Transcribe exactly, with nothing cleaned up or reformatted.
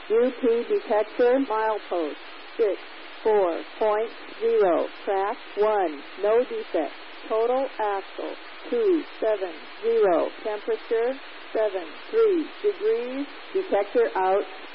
U P detector milepost six four point zero. Track one. No defect. Total axle two seven zero. Temperature seven three degrees. Detector out.